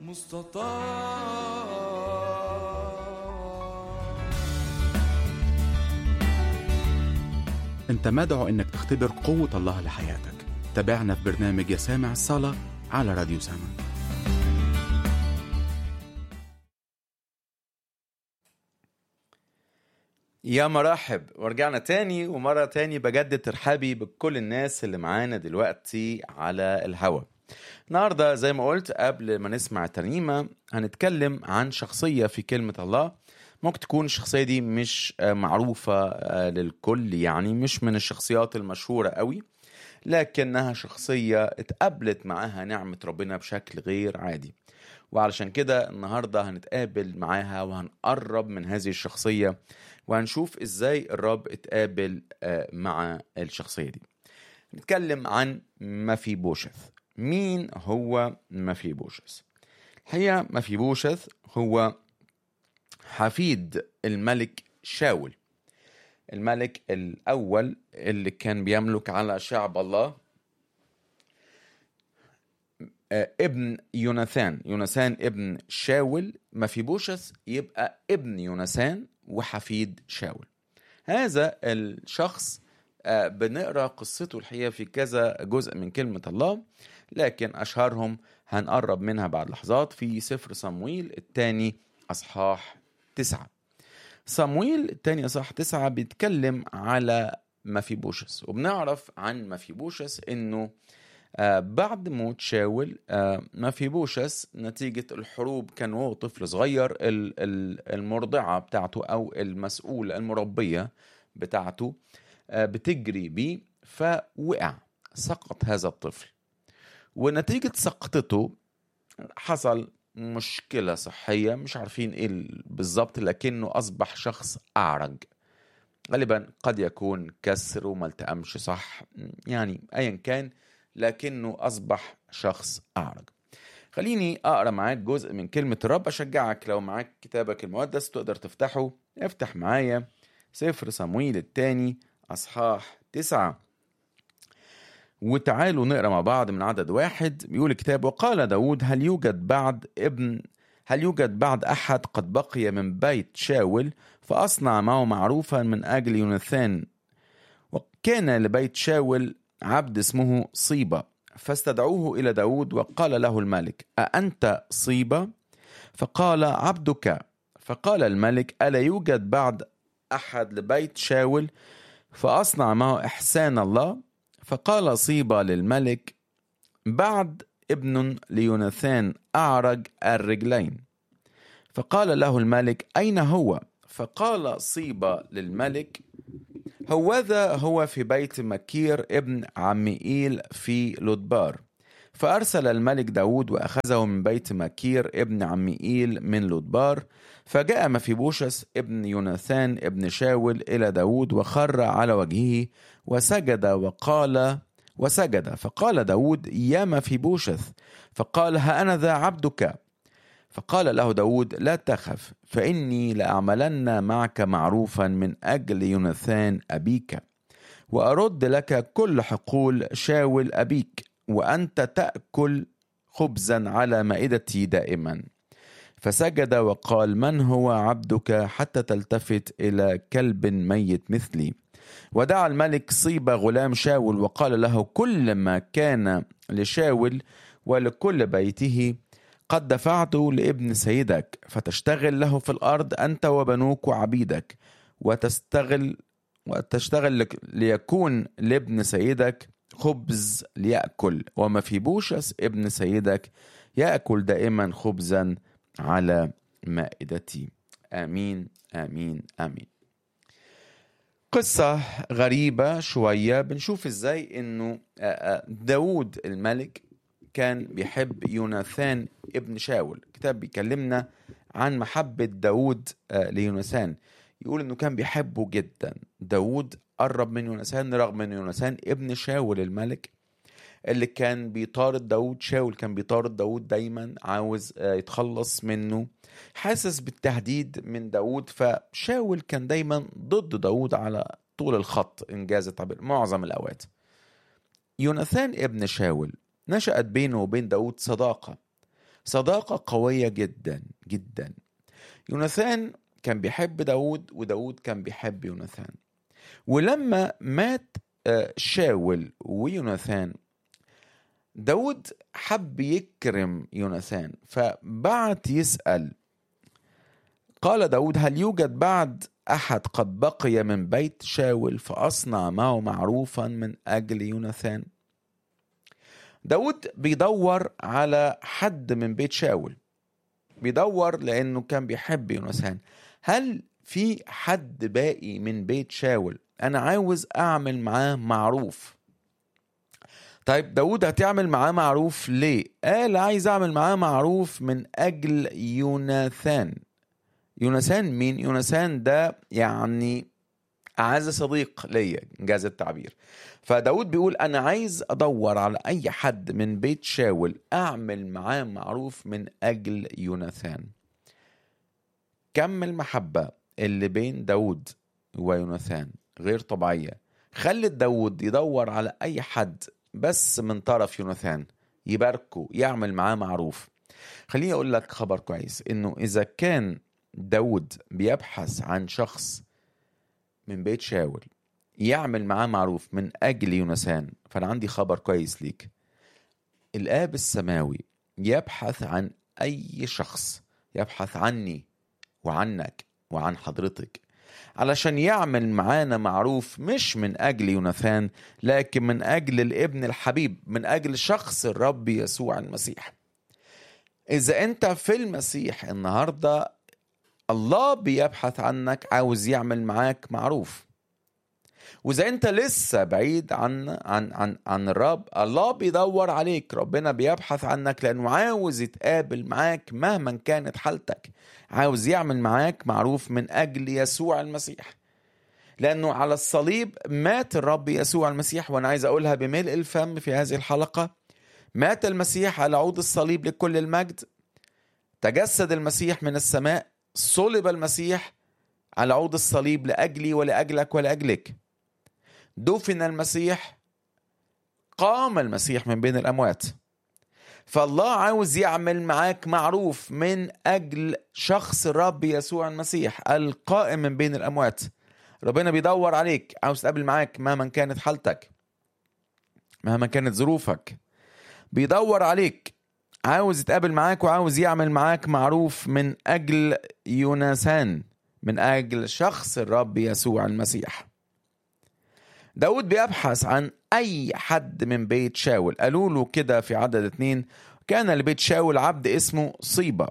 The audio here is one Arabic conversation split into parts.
انت مدعو انك تختبر قوة الله لحياتك. تابعنا في برنامج يا سامع الصلاة على راديو سامع. يا مرحب، ورجعنا تاني ومرة تاني بجدد ترحابي بكل الناس اللي معانا دلوقتي على الهوا. النهاردة زي ما قلت قبل ما نسمع الترنيمة هنتكلم عن شخصية في كلمة الله. ممكن تكون الشخصية دي مش معروفة للكل، يعني مش من الشخصيات المشهورة قوي، لكنها شخصية اتقابلت معاها نعمة ربنا بشكل غير عادي. وعلشان كده النهاردة هنتقابل معاها وهنقرب من هذه الشخصية وهنشوف ازاي الرب اتقابل مع الشخصية دي. نتكلم عن مفيبوشث. مين هو مفيبوشث؟ الحقيقة مفيبوشث هو حفيد الملك شاول، الملك الأول اللي كان بيملك على شعب الله، ابن يوناثان ابن شاول. مفيبوشث يبقى ابن يوناثان وحفيد شاول. هذا الشخص بنقرأ قصته الحقيقة في كذا جزء من كلمة الله، لكن أشهرهم هنقرب منها بعد لحظات في سفر صمويل الثاني أصحاح 9. صمويل الثاني أصحاح 9 بيتكلم على مفيبوشث، وبنعرف عن مفيبوشث إنه بعد موت شاول مفيبوشث نتيجة الحروب كان وهو طفل صغير، المرضعة بتاعته أو المسؤول المربية بتاعته بتجري بيه فوقع، سقط هذا الطفل، ونتيجة سقطته حصل مشكلة صحية مش عارفين ايه بالظبط، لكنه أصبح شخص أعرج. غالبا قد يكون كسر وما التأمش صح، يعني أيا كان، لكنه أصبح شخص أعرج. خليني أقرأ معاك جزء من كلمة الرب. أشجعك لو معاك كتابك المقدس تقدر تفتحه، افتح معايا سفر صمويل الثاني أصحاح 9، وتعالوا نقرأ مع بعض من عدد 1. بيقول الكتاب: وقال داود: هل يوجد بعد أحد قد بقي من بيت شاول فأصنع معه معروفا من أجل يوناثان؟ وكان لبيت شاول عبد اسمه صيبة، فاستدعوه إلى داود وقال له الملك: أأنت صيبة؟ فقال: عبدك. فقال الملك: ألا يوجد بعد أحد لبيت شاول فأصنع معه إحسان الله؟ فقال صيبة للملك: بعد ابن ليوناثان أعرج الرجلين. فقال له الملك: أين هو؟ فقال صيبة للملك: هوذا هو في بيت مكير ابن عمئيل في لودبار. فأرسل الملك داود وأخذه من بيت مكير ابن عمئيل من لودبار. فجاء مفيبوشث ابن يوناثان ابن شاول إلى داود وخر على وجهه وسجد. فقال داود: يا مفيبوشث. فقال: ها أنا ذا عبدك. فقال له داود: لا تخف، فإني لأعملن معك معروفا من أجل يوناثان أبيك، وأرد لك كل حقول شاول أبيك، وأنت تأكل خبزا على مائدتي دائما. فسجد وقال: من هو عبدك حتى تلتفت إلى كلب ميت مثلي؟ ودعا الملك صيب غلام شاول وقال له: كل ما كان لشاول ولكل بيته قد دفعته لابن سيدك، فتشتغل له في الأرض أنت وبنوك وعبيدك، وتشتغل ليكون لابن سيدك خبز ليأكل، ومفيبوشث ابن سيدك يأكل دائما خبزا على مائدتي. آمين آمين آمين. قصة غريبة شوية. بنشوف ازاي انه داود الملك كان بيحب يوناثان ابن شاول. الكتاب بيكلمنا عن محبة داود ليوناثان، يقول انه كان بيحبه جدا. داود قرب من يوناثان رغم ان يوناثان ابن شاول الملك اللي كان بيطارد داود. شاول كان بيطارد داود دايما، عاوز يتخلص منه، حاسس بالتهديد من داود. فشاول كان دايما ضد داود على طول الخط، إنجاز التعبير، معظم الأوقات. يوناثان ابن شاول نشأت بينه وبين داود صداقة، صداقة قوية جدا جدا. يوناثان كان بيحب داود، وداود كان بيحب يوناثان. ولما مات شاول ويوناثان، داود حب يكرم يوناثان، فبعت يسأل. قال داود: هل يوجد بعد أحد قد بقي من بيت شاول فأصنع معه معروفا من أجل يوناثان؟ داود بيدور على حد من بيت شاول، بيدور لأنه كان بيحب يوناثان. هل في حد باقي من بيت شاول أنا عاوز أعمل معاه معروف؟ طيب داود هتعمل معاه معروف ليه؟ قال: عايز أعمل معاه معروف من أجل يوناثان. يوناثان مين؟ يوناثان ده يعني أعز صديق ليا، إنجاز التعبير. فداود بيقول: أنا عايز أدور على أي حد من بيت شاول أعمل معاه معروف من أجل يوناثان. كم المحبة اللي بين داود ويوناثان غير طبيعية، خلت داود يدور على أي حد بس من طرف يوناثان يباركه، يعمل معاه معروف. خليني أقول لك خبر كويس، إنه إذا كان داود بيبحث عن شخص من بيت شاول يعمل معاه معروف من أجل يوناثان، فأنا عندي خبر كويس ليك. الآب السماوي يبحث عن أي شخص، يبحث عني وعنك وعن حضرتك علشان يعمل معانا معروف، مش من أجل يوناثان لكن من أجل الابن الحبيب، من أجل شخص الرب يسوع المسيح. إذا أنت في المسيح النهاردة، الله بيبحث عنك، عاوز يعمل معاك معروف. وإذا أنت لسه بعيد عن الرب، الله بيدور عليك، ربنا بيبحث عنك لأنه عاوز يتقابل معاك مهما كانت حالتك، عاوز يعمل معاك معروف من أجل يسوع المسيح. لأنه على الصليب مات الرب يسوع المسيح. وأنا عايز أقولها بملء الفم في هذه الحلقة: مات المسيح على عود الصليب لكل المجد، تجسد المسيح من السماء، صلب المسيح على عود الصليب لأجلي ولأجلك ولأجلك، دفن المسيح، قام المسيح من بين الأموات. فالله عاوز يعمل معاك معروف من أجل شخص الرب يسوع المسيح القائم من بين الأموات. ربنا بيدور عليك، عاوز تقابل معاك مهما كانت حالتك، مهما كانت ظروفك، بيدور عليك، عاوز يتقابل معاك وعاوز يعمل معاك معروف من أجل يوناثان، من أجل شخص الرب يسوع المسيح. داود بيبحث عن أي حد من بيت شاول. قالوا له كده في عدد 2: كان لبيت شاول عبد اسمه صيبة،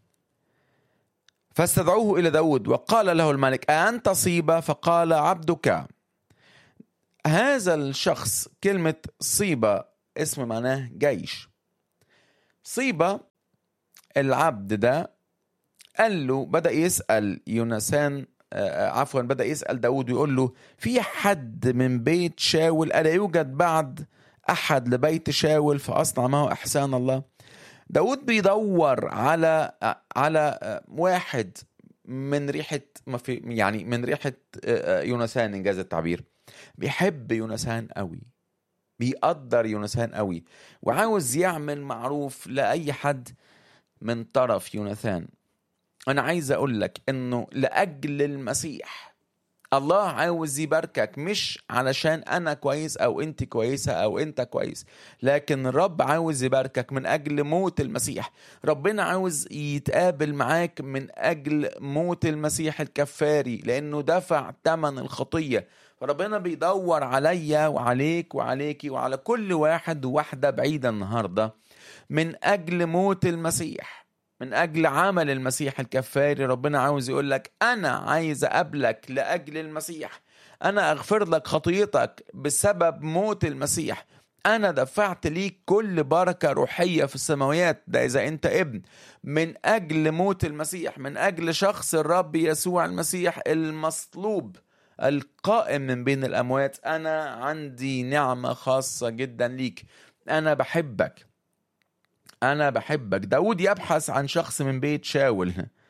فاستدعوه إلى داود وقال له الملك: أأنت صيبة؟ فقال: عبدك. هذا الشخص، كلمة صيبة اسم معناه جيش. صيبة العبد ده قال له، بدأ يسأل يوناثان، بدأ يسأل داود ويقول له: في حد من بيت شاول؟ ألا يوجد بعد أحد لبيت شاول فأصنع معه إحسان الله؟ داود بيدور على واحد من ريحة، يعني من ريحة يوناثان، إنجاز التعبير. بيحب يوناثان قوي، بيقدر يوناثان قوي، وعاوز يعمل معروف لأي حد من طرف يوناثان. أنا عايز أقول لك إنه لأجل المسيح الله عاوز يباركك، مش علشان أنا كويس أو أنت كويسة أو أنت كويس، لكن الرب عاوز يباركك من أجل موت المسيح. ربنا عاوز يتقابل معاك من أجل موت المسيح الكفاري، لأنه دفع ثمن الخطية. فربنا بيدور عليا وعليك وعليكي وعلى كل واحد وواحدة بعيدة النهاردة من أجل موت المسيح، من أجل عمل المسيح الكفاري. ربنا عاوز يقول لك: أنا عايز أقابلك لأجل المسيح، أنا أغفر لك خطيتك بسبب موت المسيح، أنا دفعت ليك كل بركة روحية في السماويات، ده إذا أنت ابن، من أجل موت المسيح، من أجل شخص الرب يسوع المسيح المصلوب القائم من بين الأموات. أنا عندي نعمة خاصة جدا ليك، أنا بحبك، أنا بحبك. داود يبحث عن شخص من بيت شاول.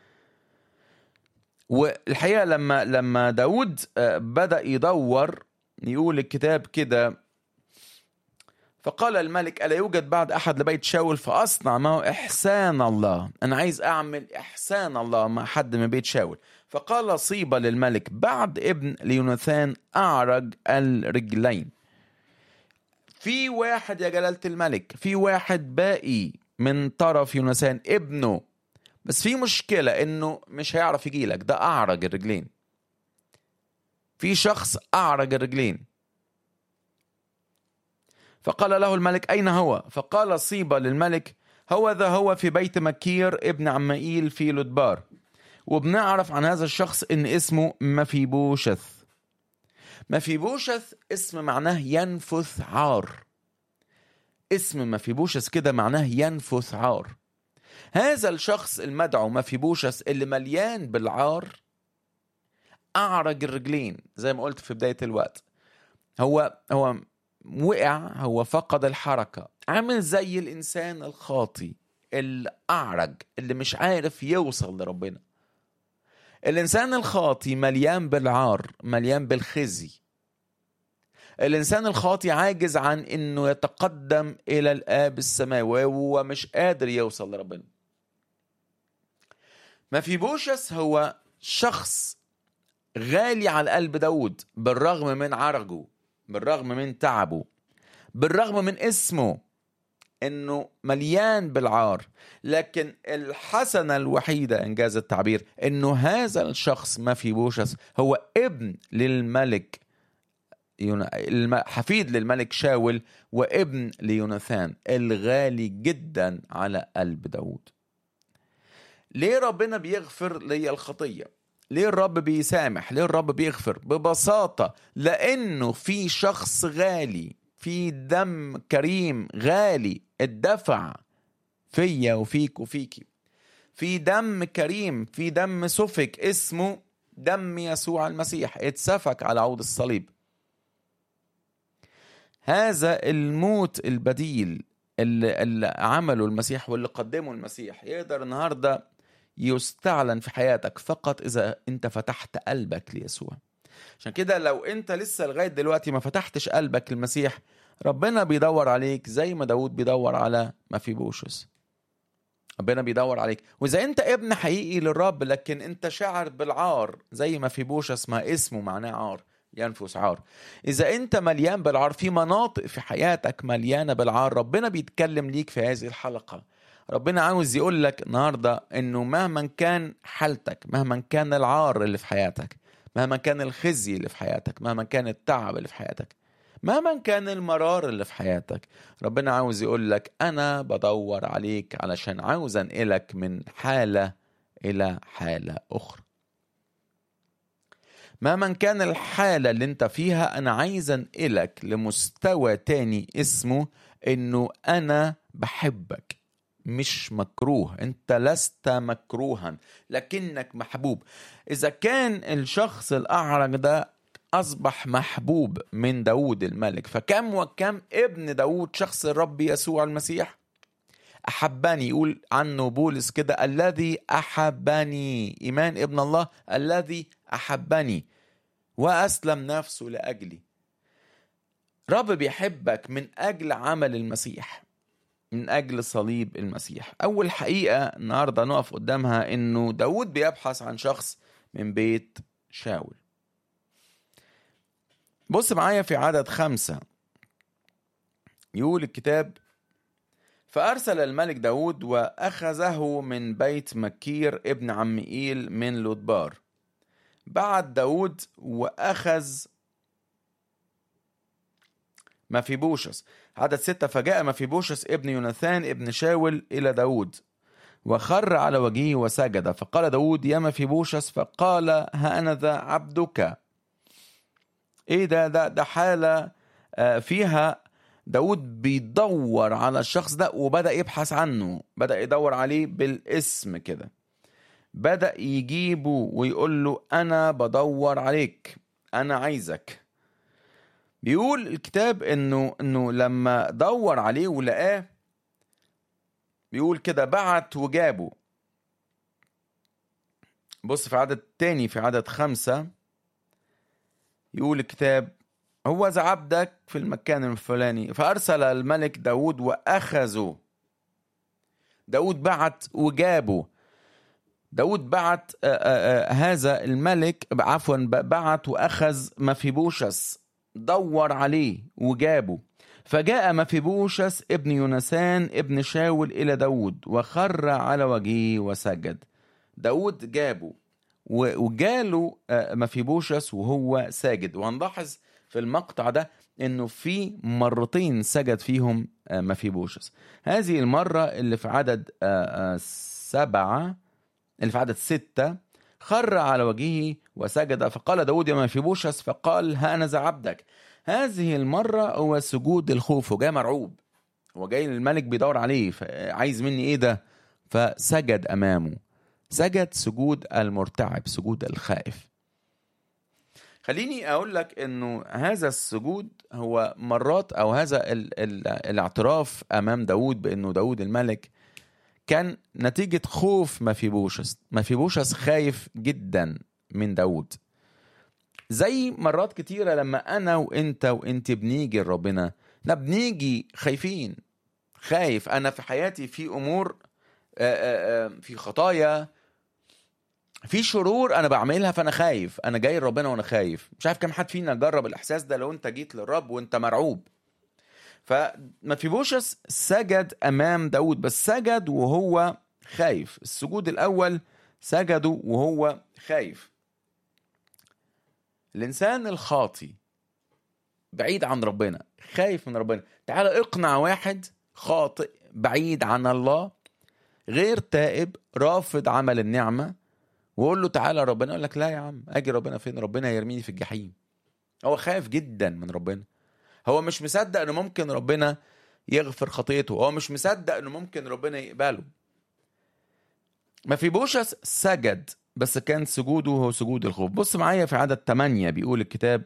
والحقيقة لما داود بدأ يدور، يقول الكتاب كده فقال الملك: ألا يوجد بعد أحد لبيت شاول فأصنع معه إحسان الله؟ أنا عايز أعمل إحسان الله مع حد من بيت شاول. فقال صيبة للملك: بعد ابن ليوناثان أعرج الرجلين. في واحد يا جلالة الملك، في واحد باقي من طرف يوناثان ابنه، بس في مشكلة إنه مش هيعرف يجيلك، ده أعرج الرجلين. في شخص أعرج الرجلين. فقال له الملك: أين هو؟ فقال صيبة للملك: هو في بيت مكير ابن عمائيل في لودبار. وبنعرف عن هذا الشخص إن اسمه مفيبوشث. مفيبوشث اسم معناه ينفث عار. اسم مفيبوشث كده معناه ينفث عار. هذا الشخص المدعو مفيبوشث اللي مليان بالعار أعرج الرجلين زي ما قلت في بداية الوقت. هو وقع، هو فقد الحركة، عامل زي الإنسان الخاطي الأعرج اللي مش عارف يوصل لربنا. الإنسان الخاطي مليان بالعار، مليان بالخزي. الإنسان الخاطي عاجز عن إنه يتقدم إلى الآب السماوي ومش قادر يوصل لربنا. مفيبوشث هو شخص غالي على قلب داود بالرغم من عرجه، بالرغم من تعبه، بالرغم من اسمه انه مليان بالعار. لكن الحسنة الوحيدة انجاز التعبير انه هذا الشخص مفيبوشث هو ابن للملك حفيد للملك شاول وابن ليوناثان الغالي جدا على قلب داود. ليه ربنا بيغفر لي الخطية؟ ليه الرب بيسامح؟ ليه الرب بيغفر؟ ببساطة لأنه في شخص غالي، في دم كريم غالي اتدفع فيا وفيك وفيكي. في دم كريم، في دم سفك اسمه دم يسوع المسيح اتسفك على عود الصليب. هذا الموت البديل اللي عمله المسيح واللي قدمه المسيح يقدر النهاردة يستعلن في حياتك فقط إذا أنت فتحت قلبك ليسوع. عشان كده لو أنت لسه لغاية دلوقتي ما فتحتش قلبك للمسيح، ربنا بيدور عليك زي ما داود بيدور على مفيبوشث. ربنا بيدور عليك. وإذا أنت ابن حقيقي للرب لكن أنت شاعر بالعار زي مفيبوشث، ما اسمه معناه عار، ينفس عار. إذا أنت مليان بالعار، في مناطق في حياتك مليانة بالعار، ربنا بيتكلم ليك في هذه الحلقة. ربنا عاوز يقول لك النهاردة انه مهما كان حالتك، مهما كان العار اللي في حياتك، مهما كان الخزي اللي في حياتك، مهما كان التعب اللي في حياتك، مهما كان المرار اللي في حياتك، ربنا عاوز يقول لك انا بدور عليك علشان عاوز انقلك من حالة الى حالة اخرى. مهما كان الحالة اللي انت فيها، انا عايز انقلك لمستوى تاني اسمه انه انا بحبك، مش مكروه. انت لست مكروها لكنك محبوب. اذا كان الشخص الاعرج ده اصبح محبوب من داود الملك، فكم وكم ابن داود شخص الرب يسوع المسيح احبني. يقول عنه بولس كده: الذي احبني. ايمان ابن الله الذي احبني واسلم نفسه لاجلي. رب بيحبك من اجل عمل المسيح، من أجل صليب المسيح. أول حقيقة النهاردة نقف قدامها إنه داود بيبحث عن شخص من بيت شاول. بص معايا في عدد 5. يقول الكتاب: فأرسل الملك داود وأخذه من بيت مكير ابن عمائيل من لودبار. بعد داود وأخذ مفيبوشث. عدد 6: فجاء مفيبوشث ابن يوناثان ابن شاول إلى داود وخر على وجهه وسجد. فقال داود: يا مفيبوشث. فقال: ها أنا ذا عبدك. إيه ده حالة فيها داود بيدور على الشخص ده وبدأ يبحث عنه، بدأ يدور عليه بالاسم كده، بدأ يجيبه ويقول له أنا بدور عليك، أنا عايزك. بيقول الكتاب انه لما دور عليه ولقاه، بيقول كده بعت وجابه. بص في عدد تاني في عدد 5 يقول الكتاب: هو ذا عبدك في المكان الفلاني. فأرسل الملك داود وأخذوا. داود بعت وجابوا. داود بعت هذا الملك، عفوا بعت وأخذ مفيبوشس، دور عليه وجابه. فجاء مفيبوشس ابن يوناثان ابن شاول إلى داود وخر على وجهه وسجد. داود جابه وجاله مفيبوشس وهو ساجد. وهنلاحظ في المقطع ده انه في مرتين سجد فيهم مفيبوشس. هذه المرة اللي في عدد 7، اللي في عدد 6، خر على وجهه وسجد. فقال داود يا مفيبوشس، فقال ها أنا ذا عبدك. هذه المرة هو سجود الخوف، وجاء مرعوب، هو جاي الملك بيدور عليه، عايز مني ايه ده؟ فسجد أمامه، سجد سجود المرتعب، سجود الخائف. خليني أقول لك أنه هذا السجود هو مرات، أو هذا الاعتراف أمام داود بأنه داود الملك كان نتيجة خوف مفيبوشس. مفيبوشس خايف جدا من داود، زي مرات كتيرة لما أنا وإنت بنيجي لربنا، بنيجي خايفين. خايف أنا في حياتي، في أمور، في خطايا، في شرور أنا بعملها، فأنا خايف. أنا جاي لربنا وأنا خايف. مش عارف كم حد فينا جرب الإحساس ده لو أنت جيت للرب وأنت مرعوب. فمفيبوشس سجد أمام داود، بس سجد وهو خايف. السجود الأول سجده وهو خايف. الإنسان الخاطي بعيد عن ربنا، خايف من ربنا. تعال اقنع واحد خاطئ بعيد عن الله، غير تائب، رافض عمل النعمة، وقول له تعالى ربنا، يقول لك لا يا عم، أجي ربنا فين؟ ربنا يرميني في الجحيم. هو خايف جدا من ربنا. هو مش مصدق انه ممكن ربنا يغفر خطيته. هو مش مصدق انه ممكن ربنا يقبله. مفيبوشس سجد، بس كان سجوده هو سجود الخوف. بص معايا في عدد 8 بيقول الكتاب،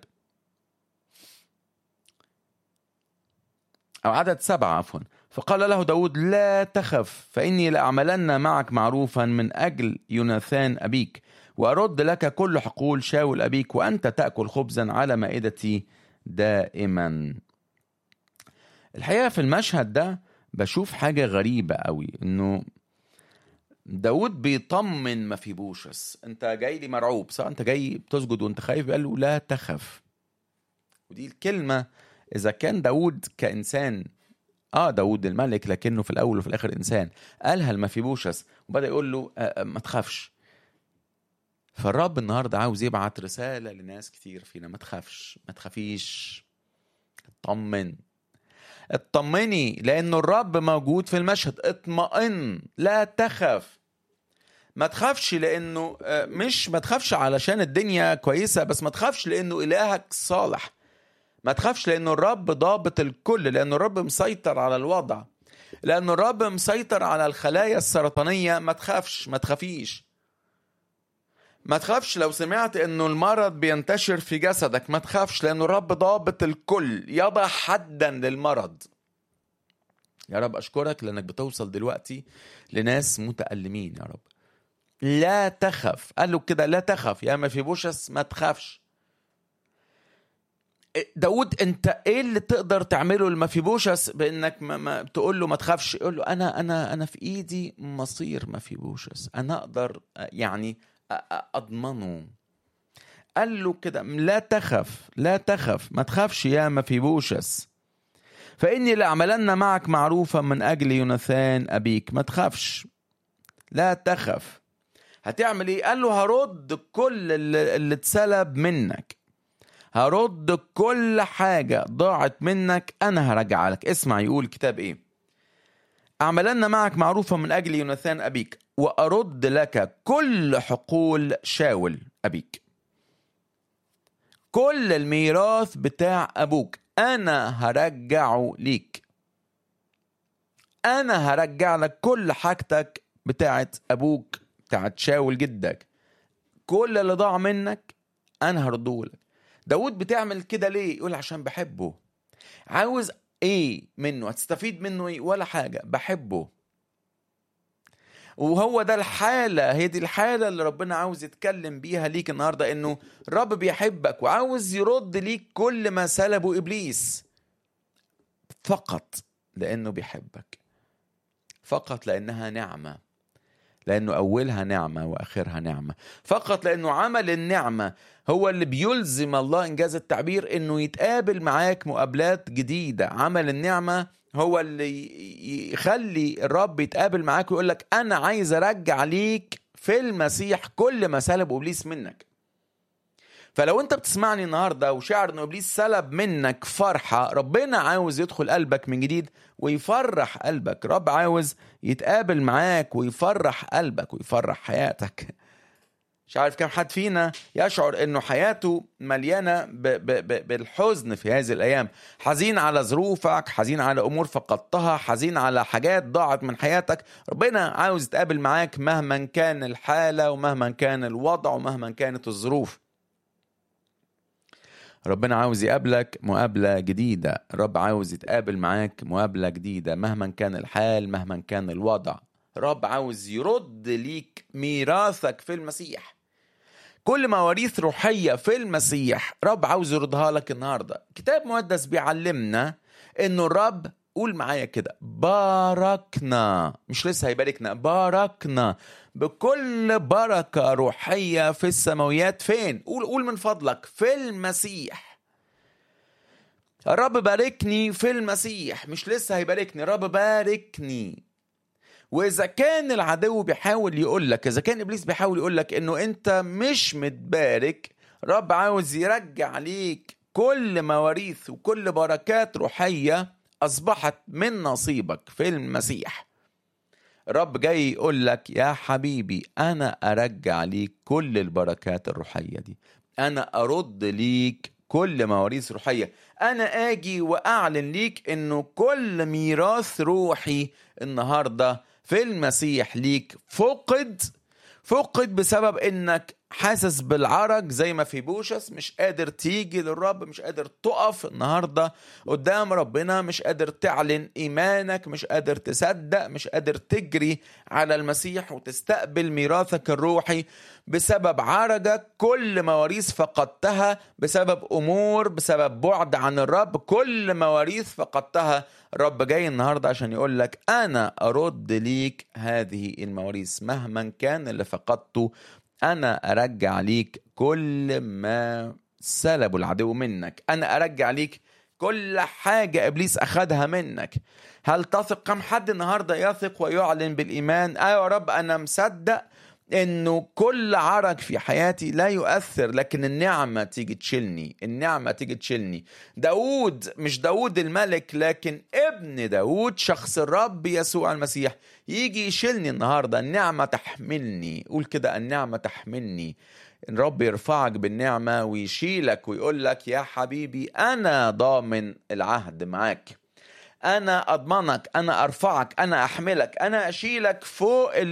أو عدد 7 عفوا. فقال له داود لا تخف، فإني لأعملن معك معروفا من أجل يوناثان أبيك، وأرد لك كل حقول شاول أبيك، وأنت تأكل خبزا على مائدتي دائما. الحقيقة في المشهد ده بشوف حاجة غريبة قوي، إنه داود بيطمن مفيبوشس. أنت جاي لي مرعوب صح؟ أنت جاي بتسجد وأنت خايف؟ قال له لا تخف. ودي الكلمة إذا كان داود كإنسان، داود الملك، لكنه في الأول وفي الآخر إنسان، قالها لمفيبوشس وبدأ يقول له ما تخافش. فالرب النهاردة عاوز يبعت رسالة لناس كتير فينا، ما تخافش، ما تخافيش، اطمن، اطمني، لأنه الرب موجود في المشهد. اطمئن، لا تخف. ما تخافش لأنه مش ما تخافش علشان الدنيا كويسة، بس ما تخافش لأنه إلهك صالح. ما تخافش لأنه الرب ضابط الكل، لأنه الرب مسيطر على الوضع، لأنه الرب مسيطر على الخلايا السرطانية. ما تخافش، ما تخافيش. ما تخافش لو سمعت أنه المرض بينتشر في جسدك. ما تخافش لأنه الرب ضابط الكل، يضع حدا للمرض. يا رب أشكرك لأنك بتوصل دلوقتي لناس متألمين. يا رب لا تخف. قال له كده لا تخف يا مفيبوشس، ما تخافش. داود انت ايه اللي تقدر تعمله لمفيبوشس بانك ما تقول له ما تخافش؟ يقول له انا في ايدي مصير مفيبوشس، انا اقدر يعني اضمنه. قال له كده لا تخف، لا تخف، ما تخافش يا مفيبوشس، فاني لاعملن معك معروفا من اجل يوناثان ابيك. ما تخافش، لا تخف. هتعمل ايه؟ قال له هرد كل اللي اتسلب منك، هرد كل حاجة ضاعت منك، أنا هرجع لك. اسمع يقول الكتاب إيه؟ أعملن معك معروفا من أجل يوناثان أبيك، وأرد لك كل حقول شاول أبيك. كل الميراث بتاع أبوك أنا هرجعه ليك. أنا هرجع لك كل حاجتك بتاعت أبوك، بتاعت شاول جدك. كل اللي ضاع منك أنا هرده لك. داود بتعمل كده ليه؟ يقول عشان بحبه. عاوز ايه منه؟ هتستفيد منه ايه؟ ولا حاجة، بحبه. وهو ده الحالة، هي دي الحالة اللي ربنا عاوز يتكلم بيها ليك النهاردة، انه الرب بيحبك وعاوز يرد ليك كل ما سلبه إبليس، فقط لأنه بيحبك، فقط لأنها نعمة، لأنه أولها نعمة وآخرها نعمة، فقط لأنه عمل النعمة هو اللي بيلزم الله إنجاز التعبير إنه يتقابل معاك مقابلات جديدة. عمل النعمة هو اللي يخلي الرب يتقابل معاك ويقول لك أنا عايز أرجع ليك في المسيح كل ما سلب إبليس منك. فلو أنت بتسمعني النهاردة وشعر إنه إبليس سلب منك فرحة، ربنا عاوز يدخل قلبك من جديد ويفرح قلبك. رب عاوز يتقابل معاك ويفرح قلبك ويفرح حياتك. مش عارف كم حد فينا يشعر انه حياته مليانة بالحزن في هذه الايام، حزين على ظروفك، حزين على امور فقدتها، حزين على حاجات ضاعت من حياتك. ربنا عاوز يتقابل معاك مهما كان الحالة ومهما كان الوضع ومهما كانت الظروف. ربنا عاوز يقابلك مقابلة جديدة، رب عاوز يتقابل معاك مقابلة جديدة مهما كان الحال، مهما كان الوضع. رب عاوز يرد ليك ميراثك في المسيح، كل مواريث روحية في المسيح رب عاوز يردها لك النهاردة. كتاب مقدس بيعلمنا انه الرب، قول معايا كده، باركنا، مش لسه هيباركنا، باركنا بكل بركة روحية في السماويات. فين؟ قول من فضلك، في المسيح. الرب باركني في المسيح، مش لسه هيباركني، الرب باركني. وإذا كان العدو بيحاول يقولك، إذا كان إبليس بيحاول يقولك إنه أنت مش متبارك، رب عاوز يرجع ليك كل مواريث وكل بركات روحية أصبحت من نصيبك في المسيح. رب جاي يقولك يا حبيبي أنا أرجع ليك كل البركات الروحية دي، أنا أرد ليك كل مواريث روحية، أنا آجي وأعلن ليك إنه كل ميراث روحي النهاردة في المسيح ليك فقد بسبب إنك حاسس بالعرج زي ما في بوشس، مش قادر تيجي للرب، مش قادر تقف النهاردة قدام ربنا، مش قادر تعلن إيمانك، مش قادر تصدق، مش قادر تجري على المسيح وتستقبل ميراثك الروحي بسبب عرجك. كل مواريث فقدتها بسبب أمور، بسبب بعد عن الرب، كل مواريث فقدتها. الرب جاي النهاردة عشان يقول لك أنا أرد ليك هذه المواريث مهما كان اللي فقدته، أنا أرجع ليك كل ما سلبوا العدو منك، أنا أرجع ليك كل حاجة إبليس أخذها منك. هل تثق؟ كم حد النهاردة يثق ويعلن بالإيمان أيوة يا رب أنا مصدق إنه كل عرق في حياتي لا يؤثر، لكن النعمة تيجي تشيلني، النعمة تيجي تشيلني. داود، مش داود الملك لكن ابن داود، شخص الرب يسوع المسيح، يجي يشيلني النهاردة، النعمة تحملني. قول كده، النعمة تحملني. الرب يرفعك بالنعمة ويشيلك ويقول لك يا حبيبي أنا ضامن العهد معاك، أنا أضمنك، أنا أرفعك، أنا أحملك، أنا أشيلك فوق